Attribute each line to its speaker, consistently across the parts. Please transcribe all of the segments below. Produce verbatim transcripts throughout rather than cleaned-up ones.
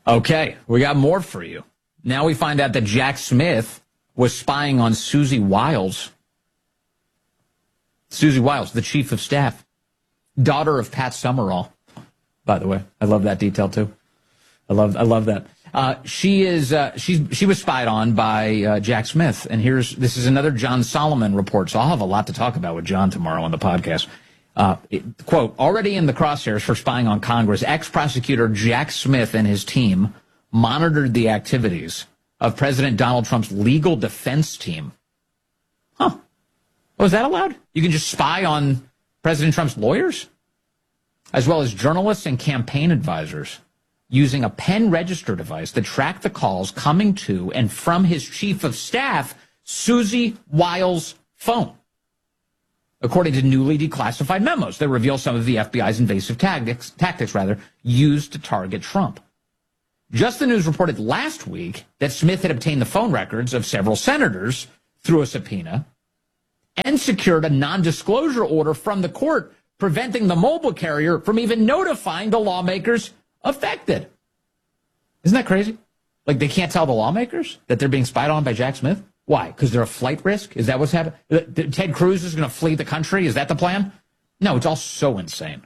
Speaker 1: Okay, we got more for you. Now we find out that Jack Smith was spying on Susie Wiles. Susie Wiles, the chief of staff, daughter of Pat Summerall. By the way, I love that detail too. I love, I love that. Uh, she is, uh, she's, she was spied on by uh, Jack Smith, and here's this is another John Solomon report. So I'll have a lot to talk about with John tomorrow on the podcast. Uh, it, quote, already in the crosshairs for spying on Congress, ex-prosecutor Jack Smith and his team monitored the activities of President Donald Trump's legal defense team. Huh. Oh, is that allowed? You can just spy on President Trump's lawyers, as well as journalists and campaign advisors, using a pen register device that tracked the calls coming to and from his chief of staff, Susie Wiles' phone. According to newly declassified memos that reveal some of the F B I's invasive tactics, tactics rather, used to target Trump. Just the News reported last week that Smith had obtained the phone records of several senators through a subpoena and secured a non-disclosure order from the court preventing the mobile carrier from even notifying the lawmakers affected. Isn't that crazy? Like, they can't tell the lawmakers that they're being spied on by Jack Smith? Why? Because they're a flight risk? Is that what's happening? Ted Cruz is going to flee the country? Is that the plan? No, it's all so insane.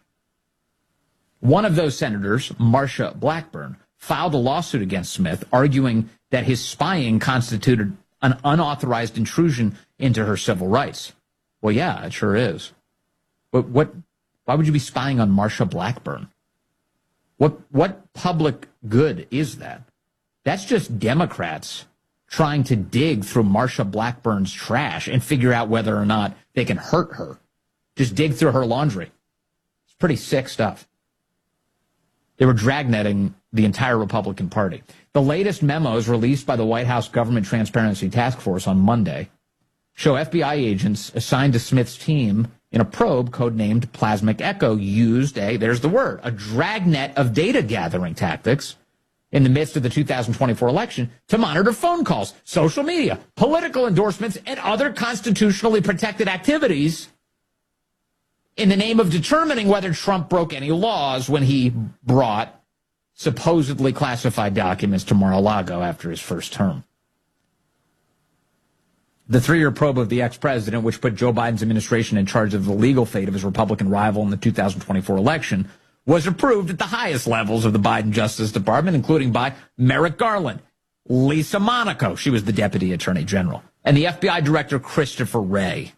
Speaker 1: One of those senators, Marsha Blackburn, filed a lawsuit against Smith, arguing that his spying constituted an unauthorized intrusion into her civil rights. Well, yeah, it sure is. But what? Why would you be spying on Marsha Blackburn? What what public good is that? That's just Democrats trying to dig through Marsha Blackburn's trash and figure out whether or not they can hurt her. Just dig through her laundry. It's pretty sick stuff. They were dragnetting the entire Republican Party. The latest memos released by the White House Government Transparency Task Force on Monday show F B I agents assigned to Smith's team in a probe codenamed Plasmic Echo used a, there's the word, a dragnet of data gathering tactics in the midst of the two thousand twenty-four election to monitor phone calls, social media, political endorsements, and other constitutionally protected activities in the name of determining whether Trump broke any laws when he brought supposedly classified documents to Mar-a-Lago after his first term. The three-year probe of the ex-president, which put Joe Biden's administration in charge of the legal fate of his Republican rival in the two thousand twenty-four election, was approved at the highest levels of the Biden Justice Department, including by Merrick Garland, Lisa Monaco, she was the Deputy Attorney General, and the F B I Director Christopher Wray.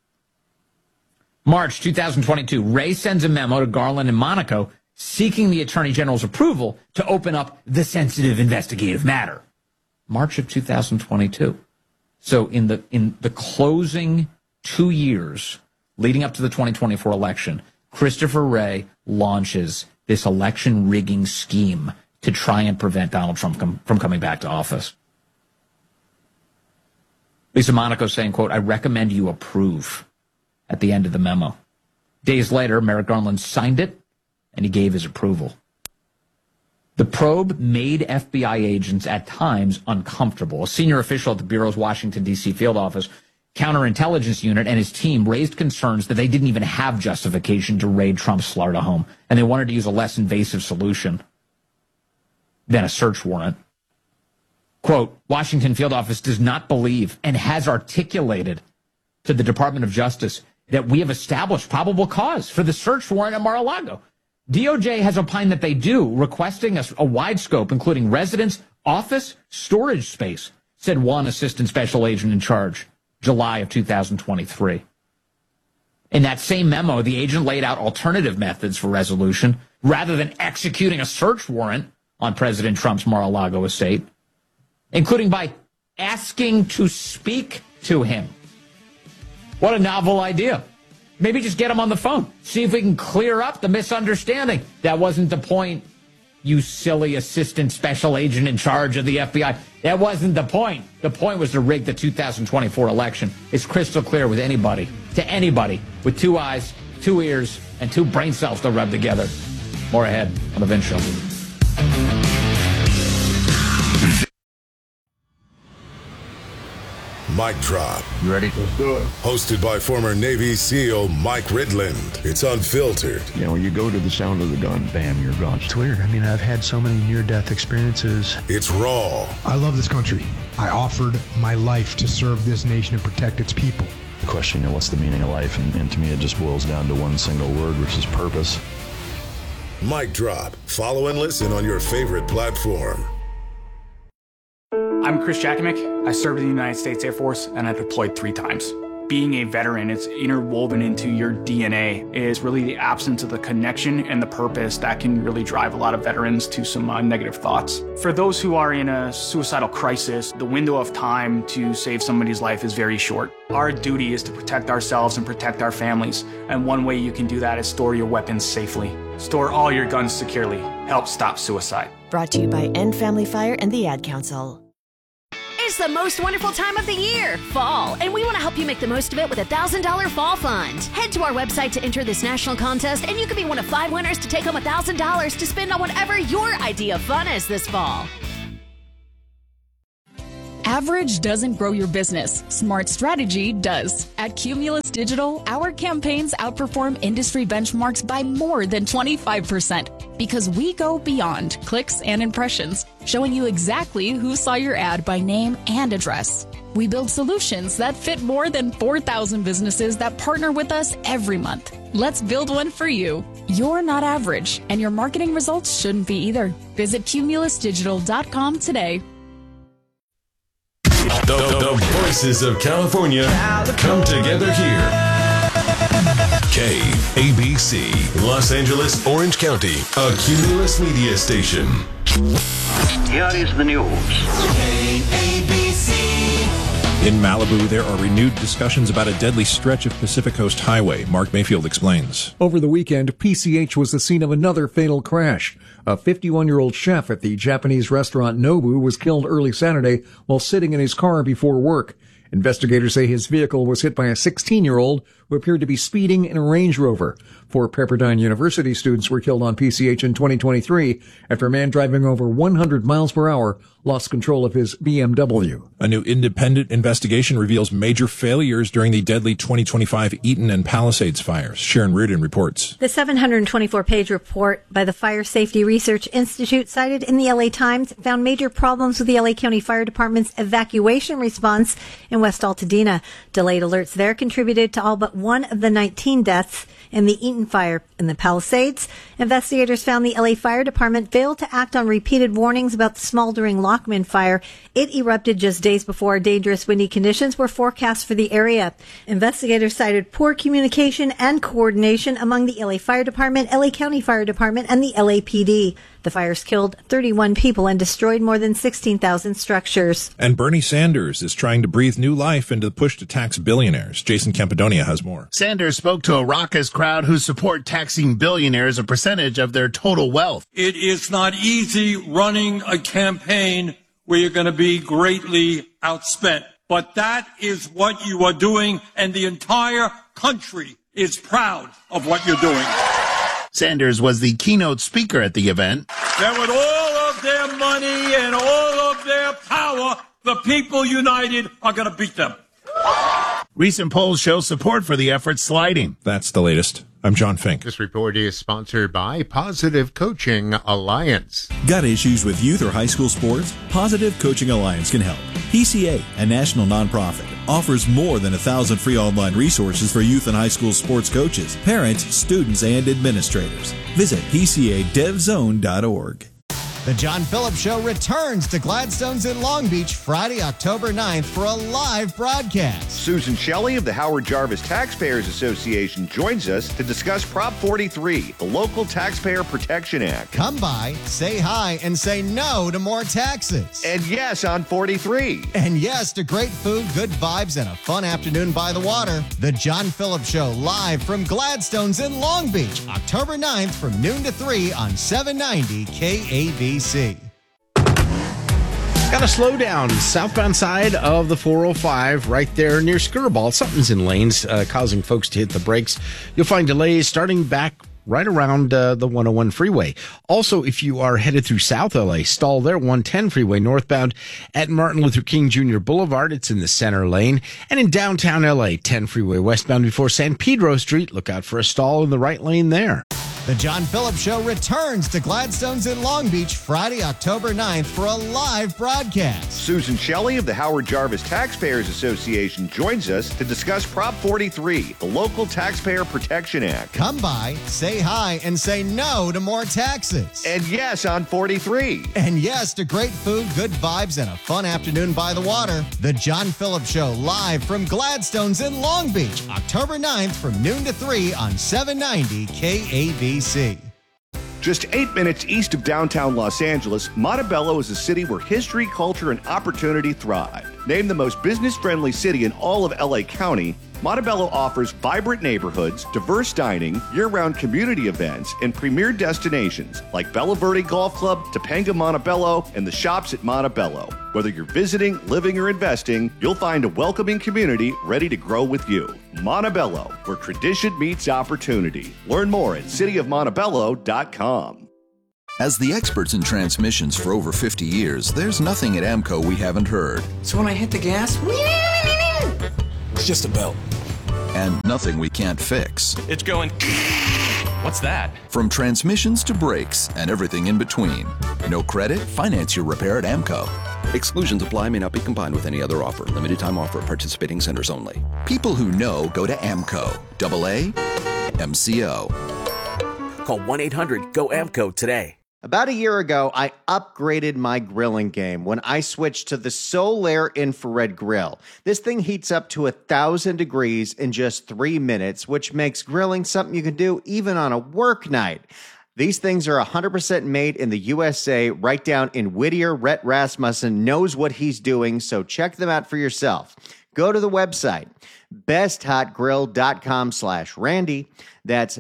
Speaker 1: March two thousand twenty-two, Wray sends a memo to Garland and Monaco seeking the Attorney General's approval to open up the sensitive investigative matter. March of two thousand twenty-two. So in the in the closing two years leading up to the twenty twenty-four election, Christopher Wray launches this election rigging scheme to try and prevent Donald Trump com- from coming back to office. Lisa Monaco saying, quote, I recommend you approve at the end of the memo. Days later, Merrick Garland signed it, and he gave his approval. The probe made F B I agents at times uncomfortable. A senior official at the Bureau's Washington, D C field office counterintelligence unit and his team raised concerns that they didn't even have justification to raid Trump's Florida home, and they wanted to use a less invasive solution than a search warrant. Quote, Washington field office does not believe and has articulated to the Department of Justice that we have established probable cause for the search warrant at Mar-a-Lago. D O J has opined that they do, requesting a, a wide scope, including residence, office, storage space, said one assistant special agent in charge, July of two thousand twenty-three. In that same memo, the agent laid out alternative methods for resolution rather than executing a search warrant on President Trump's Mar-a-Lago estate, including by asking to speak to him. What a novel idea. Maybe just get him on the phone. See if we can clear up the misunderstanding. That wasn't the point, you silly assistant special agent in charge of the F B I. That wasn't the point. The point was to rig the two thousand twenty-four election. It's crystal clear with anybody, to anybody, with two eyes, two ears, and two brain cells to rub together. More ahead on The Vince Show.
Speaker 2: Mic Drop.
Speaker 3: You ready?
Speaker 4: Let's do it.
Speaker 2: Hosted by former Navy SEAL Mike Ridland. It's unfiltered.
Speaker 3: You know, you go to the sound of the gun, bam, you're gone.
Speaker 5: It's weird. I mean, I've had so many near-death experiences.
Speaker 2: It's raw.
Speaker 6: I love this country. I offered my life to serve this nation and protect its people.
Speaker 5: The question, you know, what's the meaning of life? And, and to me, it just boils down to one single word, which is purpose.
Speaker 2: Mic Drop. Follow and listen on your favorite platform.
Speaker 7: I'm Chris Jakovic. I served in the United States Air Force, and I deployed three times. Being a veteran, it's interwoven into your D N A, is really the absence of the connection and the purpose that can really drive a lot of veterans to some uh, negative thoughts. For those who are in a suicidal crisis, the window of time to save somebody's life is very short. Our duty is to protect ourselves and protect our families, and one way you can do that is store your weapons safely. Store all your guns securely. Help stop suicide.
Speaker 8: Brought to you by End Family Fire and the Ad Council.
Speaker 9: It's the most wonderful time of the year, fall, and we want to help you make the most of it with a one thousand dollars Fall Fund. Head to our website to enter this national contest, and you could be one of five winners to take home one thousand dollars to spend on whatever your idea of fun is this fall.
Speaker 10: Average doesn't grow your business. Smart strategy does. At Cumulus Digital, our campaigns outperform industry benchmarks by more than twenty-five percent because we go beyond clicks and impressions, showing you exactly who saw your ad by name and address. We build solutions that fit more than four thousand businesses that partner with us every month. Let's build one for you. You're not average, and your marketing results shouldn't be either. Visit cumulus digital dot com today.
Speaker 11: The, the voices of California come together here. K A B C, Los Angeles, Orange County, a Cumulus media station.
Speaker 12: Here is the news.
Speaker 13: K A B C.
Speaker 14: In Malibu, there are renewed discussions about a deadly stretch of Pacific Coast Highway. Mark Mayfield explains.
Speaker 15: Over the weekend, P C H was the scene of another fatal crash. A fifty-one-year-old chef at the Japanese restaurant Nobu was killed early Saturday while sitting in his car before work. Investigators say his vehicle was hit by a sixteen-year-old who appeared to be speeding in a Range Rover. Four Pepperdine University students were killed on P C H in twenty twenty-three after a man driving over one hundred miles per hour lost control of his B M W.
Speaker 14: A new independent investigation reveals major failures during the deadly twenty twenty-five Eaton and Palisades fires. Sharon Reardon reports.
Speaker 16: The seven hundred twenty-four page report by the Fire Safety Research Institute cited in the L A Times found major problems with the L A County Fire Department's evacuation response in West Altadena. Delayed alerts there contributed to all but one of the nineteen deaths in the Eaton fire. In the Palisades, investigators found the L A Fire Department failed to act on repeated warnings about the smoldering Lockman fire. It erupted just days before dangerous windy conditions were forecast for the area. Investigators cited poor communication and coordination among the L A Fire Department, L A County Fire Department, and the L A P D. The fires killed thirty-one people and destroyed more than sixteen thousand structures.
Speaker 14: And Bernie Sanders is trying to breathe new life into the push to tax billionaires. Jason Campidonia has more.
Speaker 17: Sanders spoke to a raucous crowd who support taxing billionaires a percentage of their total wealth.
Speaker 18: It is not easy running a campaign where you're going to be greatly outspent. But that is what you are doing, and the entire country is proud of what you're doing.
Speaker 17: Sanders was the keynote speaker at the event.
Speaker 18: That with all of their money and all of their power, the people united are going to beat them.
Speaker 17: Recent polls show support for the effort sliding.
Speaker 14: That's the latest. I'm John Fink.
Speaker 19: This report is sponsored by Positive Coaching Alliance.
Speaker 20: Got issues with youth or high school sports? Positive Coaching Alliance can help. P C A, a national nonprofit, offers more than a thousand free online resources for youth and high school sports coaches, parents, students, and administrators. Visit P C A dev zone dot org.
Speaker 11: The John Phillips Show returns to Gladstone's in Long Beach Friday, October ninth for a live broadcast.
Speaker 3: Susan Shelley of the Howard Jarvis Taxpayers Association joins us to discuss Prop forty-three, the Local Taxpayer Protection Act.
Speaker 11: Come by, say hi, and say no to more taxes.
Speaker 3: And yes on forty-three.
Speaker 11: And yes to great food, good vibes, and a fun afternoon by the water. The John Phillips Show live from Gladstone's in Long Beach, October ninth from noon to three on seven ninety K A B C.
Speaker 5: Got a slowdown southbound side of the four oh five right there near Skirball. Something's in lanes uh, causing folks to hit the brakes. You'll find delays starting back right around uh, the one oh one freeway. Also, if you are headed through South L A, stall there, one ten freeway northbound at Martin Luther King Junior Boulevard. It's in the center lane. And in downtown L A, ten freeway westbound before San Pedro Street. Look out for a stall in the right lane there.
Speaker 11: The John Phillips Show returns to Gladstone's in Long Beach Friday, October ninth for a live broadcast.
Speaker 3: Susan Shelley of the Howard Jarvis Taxpayers Association joins us to discuss Prop forty-three, the Local Taxpayer Protection Act.
Speaker 11: Come by, say hi, and say no to more taxes.
Speaker 3: And yes on forty-three.
Speaker 11: And yes to great food, good vibes, and a fun afternoon by the water. The John Phillips Show live from Gladstone's in Long Beach, October ninth from noon to three on seven ninety K A B C.
Speaker 3: Just eight minutes east of downtown Los Angeles, Montebello is a city where history, culture, and opportunity thrive. Named the most business-friendly city in all of L A County, Montebello offers vibrant neighborhoods, diverse dining, year-round community events, and premier destinations like Bella Verde Golf Club, Topanga Montebello, and the shops at Montebello. Whether you're visiting, living, or investing, you'll find a welcoming community ready to grow with you. Montebello, where tradition meets opportunity. Learn more at city of montebello dot com.
Speaker 4: As the experts in transmissions for over fifty years, there's nothing at AMCO we haven't heard.
Speaker 13: So when I hit the gas, it's just a belt.
Speaker 4: And nothing we can't fix.
Speaker 21: It's going... What's that?
Speaker 4: From transmissions to brakes and everything in between. No credit? Finance your repair at AMCO.
Speaker 22: Exclusions apply, may not be combined with any other offer. Limited time offer at participating centers only.
Speaker 4: People who know go to AMCO. Double A M C O.
Speaker 23: Call one eight hundred go A M C O today.
Speaker 24: About a year ago, I upgraded my grilling game when I switched to the Solaire infrared grill. This thing heats up to a thousand degrees in just three minutes, which makes grilling something you can do even on a work night. These things are one hundred percent made in the U S A, right down in Whittier. Rhett Rasmussen knows what he's doing, so check them out for yourself. Go to the website, besthotgrill.com slash Randy. That's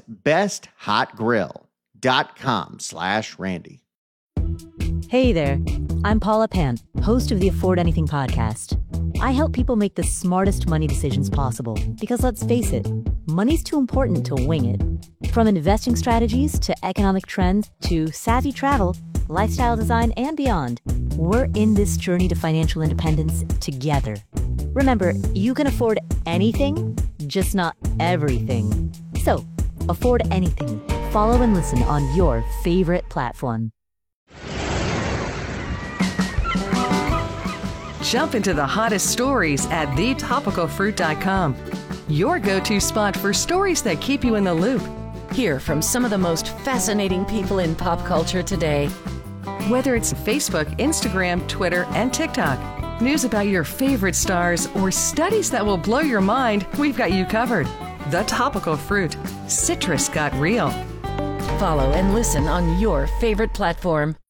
Speaker 24: besthotgrill.com slash Randy.
Speaker 25: Hey there, I'm Paula Pan, host of the Afford Anything podcast. I help people make the smartest money decisions possible because, let's face it, money's too important to wing it. From investing strategies to economic trends to savvy travel, lifestyle design, and beyond, we're in this journey to financial independence together. Remember, you can afford anything, just not everything. So, afford anything. Follow and listen on your favorite platform.
Speaker 26: Jump into the hottest stories at the topical fruit dot com. Your go-to spot for stories that keep you in the loop.
Speaker 9: Hear from some of the most fascinating people in pop culture today.
Speaker 26: Whether it's Facebook, Instagram, Twitter, and TikTok, news about your favorite stars, or studies that will blow your mind, we've got you covered. The Topical Fruit. Citrus got real.
Speaker 9: Follow and listen on your favorite platform.